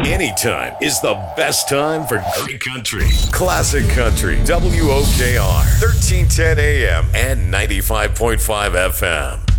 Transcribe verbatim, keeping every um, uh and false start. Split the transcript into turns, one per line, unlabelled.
Anytime is the best time for great country. Classic Country. W O K R. thirteen ten A M and ninety-five point five F M.